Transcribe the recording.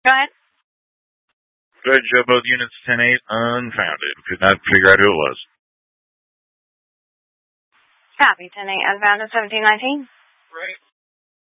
Go ahead. Go ahead, Joe. Both units 10-8 unfounded. Could not figure out who it was. Copy. 10-8 unfounded 1719. Right.